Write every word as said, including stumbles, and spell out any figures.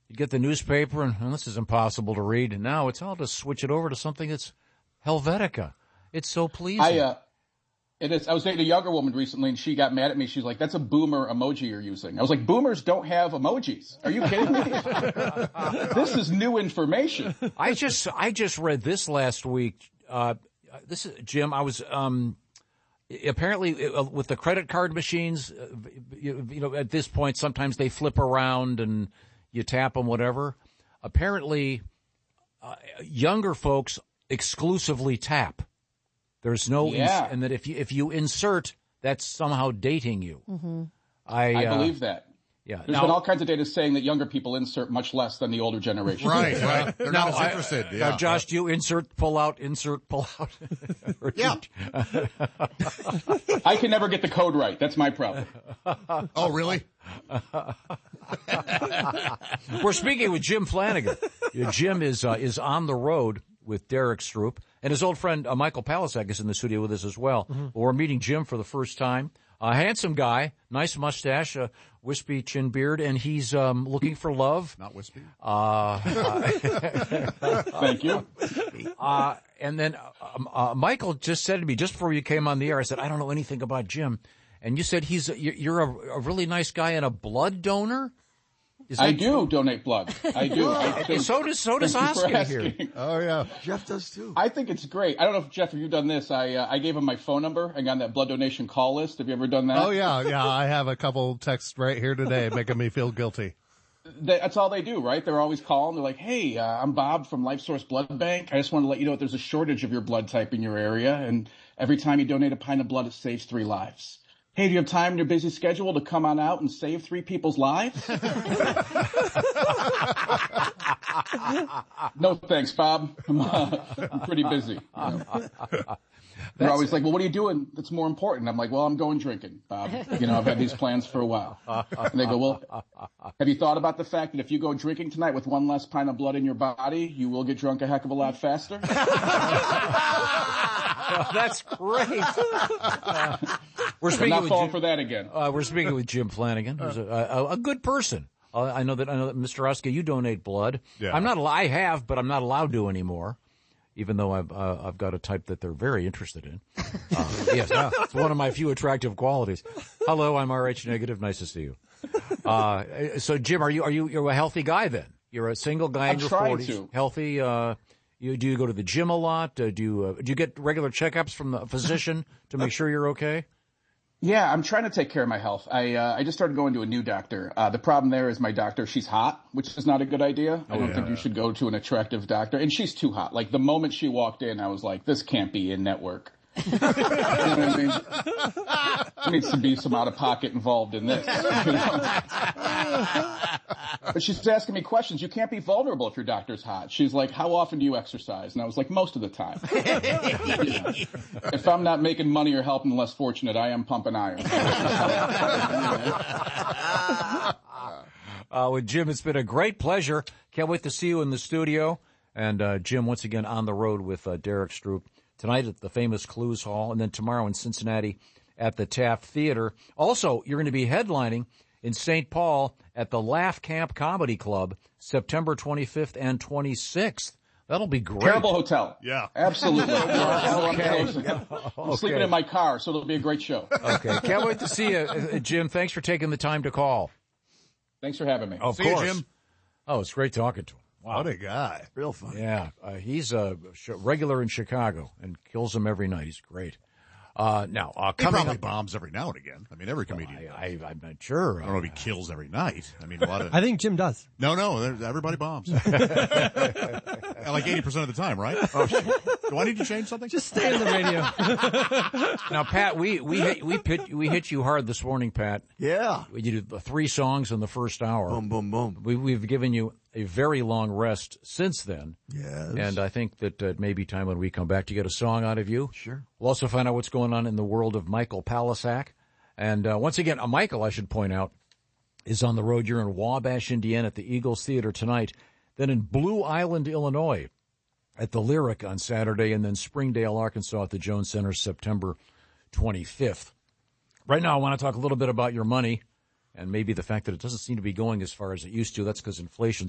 you get the newspaper, and well, this is impossible to read. And now it's all to switch it over to something that's Helvetica. It's so pleasing. I, uh, it is. I was dating a younger woman recently, and she got mad at me. She's like, "That's a boomer emoji you're using." I was like, "Boomers don't have emojis. Are you kidding me? This is new information." I just, I just read this last week. Uh, this is Jim. I was um, apparently uh, with the credit card machines. Uh, you, you know, at this point, sometimes they flip around and you tap them, whatever. Apparently, uh, younger folks exclusively tap. There's no, yeah. ins- and that if you if you insert, that's somehow dating you. Mm-hmm. I, I uh, believe that. Yeah. There's now, been all kinds of data saying that younger people insert much less than the older generation. Right, right. They're now, not as interested. I, yeah. Now, Josh, do you insert, pull out, insert, pull out? Yeah. I can never get the code right. That's my problem. Oh, really? We're speaking with Jim Flanagan. Jim is uh, is on the road with Derek Stroop, and his old friend uh, Michael Palasak is in the studio with us as well. Mm-hmm. Well, we're meeting Jim for the first time. A handsome guy, nice mustache, a wispy chin beard, and he's um, looking for love. Not wispy. Uh, Thank you. Uh, and then uh, uh, Michael just said to me just before you came on the air, I said, I don't know anything about Jim. And you said he's a, you're a, a really nice guy and a blood donor? Is that I do true? donate blood. I do. I think, so does so does Oscar here. Oh yeah, Jeff does too. I think it's great. I don't know if Jeff, have you done this? I uh, I gave him my phone number. I got on that blood donation call list. Have you ever done that? Oh yeah, yeah. I have a couple texts right here today making me feel guilty. That's all they do, right? They're always calling. They're like, "Hey, uh, I'm Bob from Life Source Blood Bank. I just want to let you know that there's a shortage of your blood type in your area, and every time you donate a pint of blood, it saves three lives. Hey, do you have time in your busy schedule to come on out and save three people's lives?" No thanks, Bob. I'm, uh, I'm pretty busy. You know? They're always like, "Well, what are you doing that's more important?" I'm like, "Well, I'm going drinking, Bob. You know, I've had these plans for a while." And they go, "Well, have you thought about the fact that if you go drinking tonight with one less pint of blood in your body, you will get drunk a heck of a lot faster?" Oh, that's great. Uh, we're speaking I'm not with falling Jim, for that again. Uh, we're speaking with Jim Flanagan, who's a, a, a good person. Uh, I know that I know that Mister Oskar, you donate blood. Yeah. I'm not. I have, but I'm not allowed to anymore. Even though I've uh, I've got a type that they're very interested in. Uh, yes, yeah, it's one of my few attractive qualities. Hello, I'm R H negative. Nice to see you. Uh, so Jim, are you are you you're a healthy guy then? You're a single guy in I'm your trying forties, to. healthy. Uh, you do you go to the gym a lot? Uh, do you uh, do you get regular checkups from the physician to make sure you're okay? Yeah, I'm trying to take care of my health. I uh, I just started going to a new doctor. Uh, the problem there is my doctor, she's hot, which is not a good idea. I don't yeah, think yeah. you should go to an attractive doctor. And she's too hot. Like, the moment she walked in, I was like, this can't be in network. You know what I mean? There needs to be some out-of-pocket involved in this. You know? But she's asking me questions. You can't be vulnerable if your doctor's hot. She's like, how often do you exercise? And I was like, most of the time. You know, if I'm not making money or helping the less fortunate, I am pumping iron. Uh, with Jim, it's been a great pleasure. Can't wait to see you in the studio. And uh, Jim, once again, on the road with uh, Derek Stroop. Tonight at the famous Clues Hall, and then tomorrow in Cincinnati at the Taft Theater. Also, you're going to be headlining in Saint Paul at the Laugh Camp Comedy Club, September twenty-fifth and twenty-sixth. That'll be great. Terrible hotel. Yeah. Absolutely. Okay. I'm sleeping in my car, so it'll be a great show. Okay. Can't wait to see you, uh, Jim. Thanks for taking the time to call. Thanks for having me. Of See course. you, Jim. Oh, it's great talking to him. Wow. What a guy. Real fun. Yeah, uh, he's a sh- regular in Chicago and kills them every night. He's great. Uh, now, uh, He coming probably up, bombs every now and again. I mean, every comedian. I, I, I'm not sure. I don't know if he kills every night. I mean, a lot of. I think Jim does. No, no, there- everybody bombs. Like eighty percent of the time, right? Oh, do I need to change something? Just stay on the radio. Now, Pat, we we hit, we hit, we hit you hard this morning, Pat. Yeah. We did three songs in the first hour. Boom, boom, boom. We, we've given you a very long rest since then. Yes. And I think that uh, it may be time when we come back to get a song out of you. Sure. We'll also find out what's going on in the world of Michael Palasak. And uh, once again, uh, Michael, I should point out, is on the road. You're in Wabash, Indiana at the Eagles Theater tonight. Then in Blue Island, Illinois at the Lyric on Saturday. And then Springdale, Arkansas at the Jones Center September twenty-fifth. Right now, I want to talk a little bit about your money and maybe the fact that it doesn't seem to be going as far as it used to. That's because inflation